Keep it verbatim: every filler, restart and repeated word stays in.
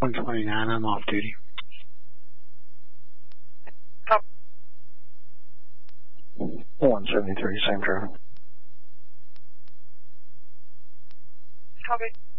one twenty-nine, I'm off duty. Copy. one seventy-three, same traffic. Copy.